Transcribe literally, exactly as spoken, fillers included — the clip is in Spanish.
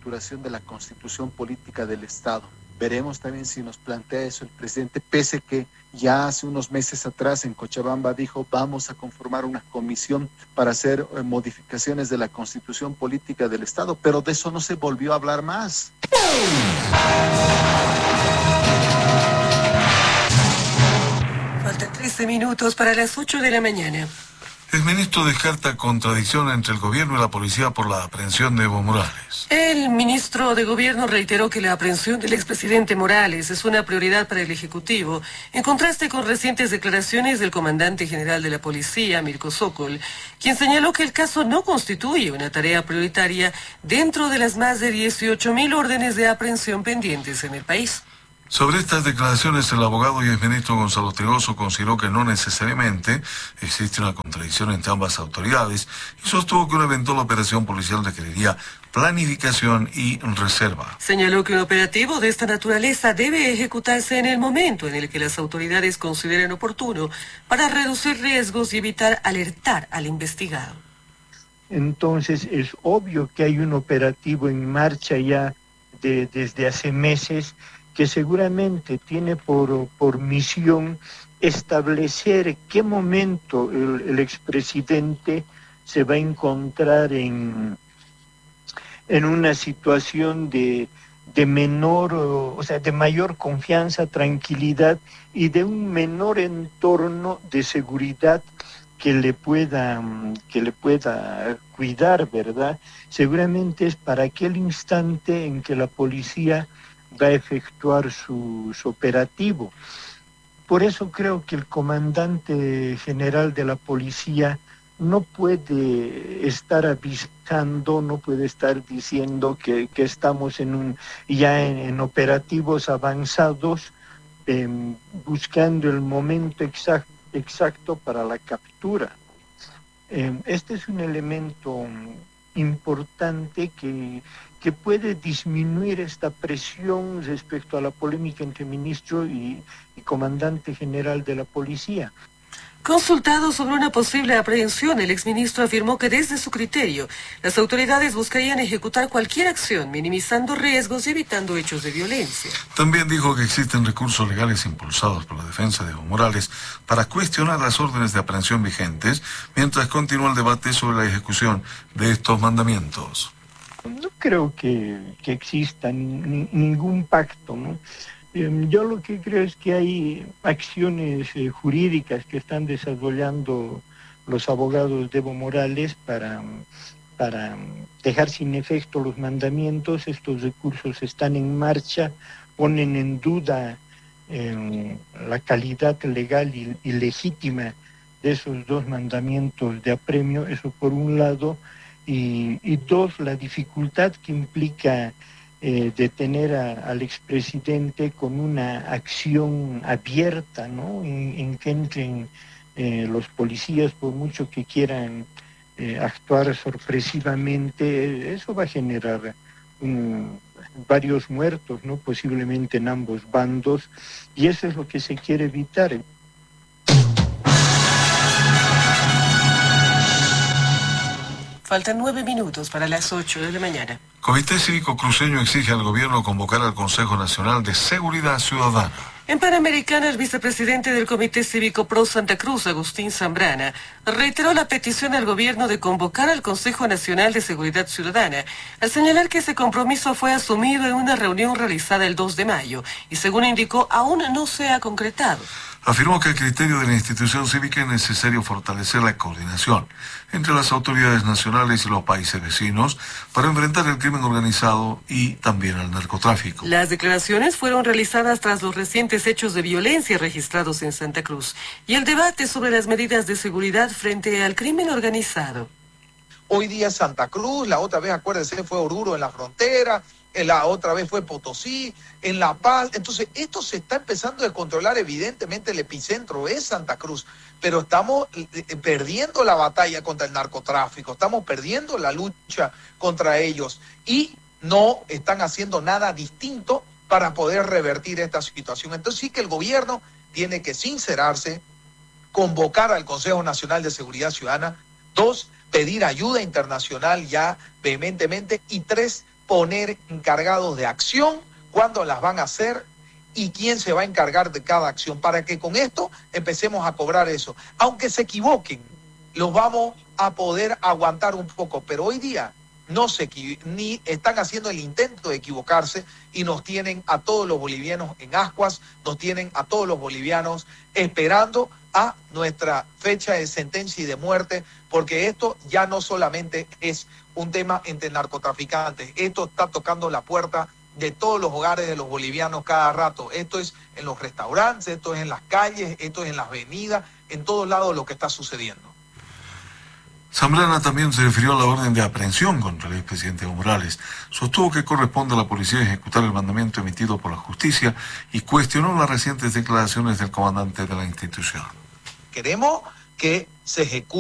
reestructuración de la constitución política del Estado. Veremos también si nos plantea eso el presidente, pese que ya hace unos meses atrás en Cochabamba dijo vamos a conformar una comisión para hacer eh, modificaciones de la constitución política del Estado, pero de eso no se volvió a hablar más. Faltan trece minutos para las ocho de la mañana. El ministro descarta contradicción entre el gobierno y la policía por la aprehensión de Evo Morales. El ministro de Gobierno reiteró que la aprehensión del expresidente Morales es una prioridad para el Ejecutivo, en contraste con recientes declaraciones del comandante general de la policía, Mirko Sokol, quien señaló que el caso no constituye una tarea prioritaria dentro de las más de dieciocho mil órdenes de aprehensión pendientes en el país. Sobre estas declaraciones, el abogado y exministro Gonzalo Trigoso consideró que no necesariamente existe una contradicción entre ambas autoridades y sostuvo que una eventual operación policial requeriría planificación y reserva. Señaló que un operativo de esta naturaleza debe ejecutarse en el momento en el que las autoridades consideren oportuno para reducir riesgos y evitar alertar al investigado. Entonces es obvio que hay un operativo en marcha ya de, desde hace meses que seguramente tiene por, por misión establecer qué momento el, el expresidente se va a encontrar en, en una situación de, de menor, o sea, de mayor confianza, tranquilidad y de un menor entorno de seguridad que le pueda, que le pueda cuidar, ¿verdad? Seguramente es para aquel instante en que la policía va a efectuar su, su operativo. Por eso creo que el comandante general de la policía no puede estar avisando, no puede estar diciendo que, que estamos en un, ya en, en operativos avanzados, eh, buscando el momento exacto, exacto para la captura. Eh, este es un elemento importante que, que puede disminuir esta presión respecto a la polémica entre ministro y, y comandante general de la policía. Consultado sobre una posible aprehensión, el exministro afirmó que desde su criterio, las autoridades buscarían ejecutar cualquier acción, minimizando riesgos y evitando hechos de violencia. También dijo que existen recursos legales impulsados por la defensa de Evo Morales para cuestionar las órdenes de aprehensión vigentes, mientras continúa el debate sobre la ejecución de estos mandamientos. No creo que, que exista ni, ningún pacto, ¿no? Yo lo que creo es que hay acciones eh, jurídicas que están desarrollando los abogados de Evo Morales para, para dejar sin efecto los mandamientos. Estos recursos están en marcha, ponen en duda eh, la calidad legal y, y legítima de esos dos mandamientos de apremio, eso por un lado, y, y dos, la dificultad que implica Eh, detener a, al expresidente con una acción abierta, ¿no? En, en que entren eh, los policías, por mucho que quieran eh, actuar sorpresivamente, eso va a generar um, varios muertos, ¿no? Posiblemente en ambos bandos, y eso es lo que se quiere evitar. Faltan nueve minutos para las ocho de la mañana. Comité Cívico Cruceño exige al gobierno convocar al Consejo Nacional de Seguridad Ciudadana. En Panamericana, el vicepresidente del Comité Cívico Pro Santa Cruz, Agustín Zambrana, reiteró la petición al gobierno de convocar al Consejo Nacional de Seguridad Ciudadana, al señalar que ese compromiso fue asumido en una reunión realizada el dos de mayo y, según indicó, aún no se ha concretado. Afirmó que a criterio de la institución cívica es necesario fortalecer la coordinación entre las autoridades nacionales y los países vecinos para enfrentar el crimen organizado y también al narcotráfico. Las declaraciones fueron realizadas tras los recientes hechos de violencia registrados en Santa Cruz y el debate sobre las medidas de seguridad frente al crimen organizado. Hoy día Santa Cruz, la otra vez, acuérdense, fue Oruro en la frontera, la otra vez fue Potosí, en La Paz. Entonces, esto se está empezando a controlar. Evidentemente, el epicentro es Santa Cruz, pero estamos perdiendo la batalla contra el narcotráfico, estamos perdiendo la lucha contra ellos y no están haciendo nada distinto para poder revertir esta situación. Entonces, sí que el gobierno tiene que sincerarse, convocar al Consejo Nacional de Seguridad Ciudadana, dos, pedir ayuda internacional ya vehementemente, y tres, poner encargados de acción, cuándo las van a hacer y quién se va a encargar de cada acción, para que con esto empecemos a cobrar eso. Aunque se equivoquen, los vamos a poder aguantar un poco, pero hoy día no se ni están haciendo el intento de equivocarse y nos tienen a todos los bolivianos en ascuas, nos tienen a todos los bolivianos esperando a nuestra fecha de sentencia y de muerte, porque esto ya no solamente es un tema entre narcotraficantes, esto está tocando la puerta de todos los hogares de los bolivianos cada rato. Esto es en los restaurantes, esto es en las calles, esto es en las avenidas, en todos lados lo que está sucediendo. Zambrana también se refirió a la orden de aprehensión contra el expresidente Evo Morales. Sostuvo que corresponde a la policía ejecutar el mandamiento emitido por la justicia y cuestionó las recientes declaraciones del comandante de la institución. Queremos que se ejecute